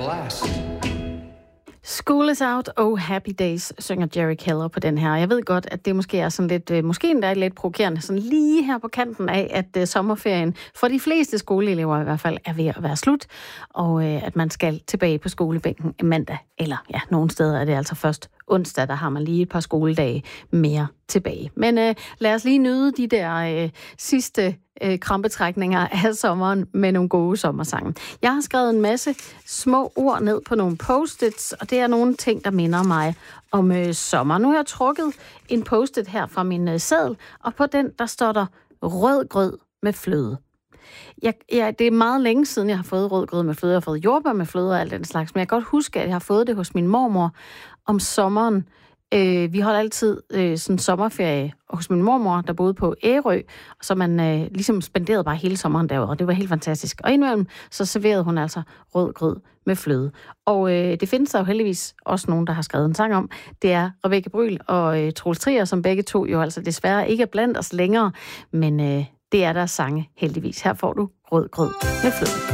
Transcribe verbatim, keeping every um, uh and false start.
last. School is out, oh happy days, synger Jerry Keller på den her. Jeg ved godt, at det måske er sådan lidt, øh, måske endda lidt provokerende, sådan lige her på kanten af, at øh, sommerferien for de fleste skoleelever i hvert fald er ved at være slut, og øh, at man skal tilbage på skolebænken mandag, eller ja, nogle steder er det altså først onsdag, der har man lige et par skoledage mere tilbage. Men øh, lad os lige nyde de der øh, sidste øh, krampetrækninger af sommeren med nogle gode sommersange. Jeg har skrevet en masse små ord ned på nogle post-its, og det er nogle ting, der minder mig om øh, sommer. Nu har jeg trukket en post-it her fra min øh, seddel, og på den, der står der rød grød med fløde. Jeg, ja, det er meget længe siden, jeg har fået rød grød med fløde. Jeg har fået jordbær med fløde og alt den slags, men jeg kan godt huske, at jeg har fået det hos min mormor om sommeren. Øh, vi holdt altid øh, sådan en sommerferie hos min mormor, der boede på Ærø, så man øh, ligesom spenderede bare hele sommeren derovre, og det var helt fantastisk. Og indimellem så serverede hun altså rød grød med fløde. Og øh, det findes der jo heldigvis også nogen, der har skrevet en sang om. Det er Rebecca Bryl og øh, Troels Trier, som begge to jo altså desværre ikke er blandt os længere, men øh, det er deres sange heldigvis. Her får du rød grød med fløde.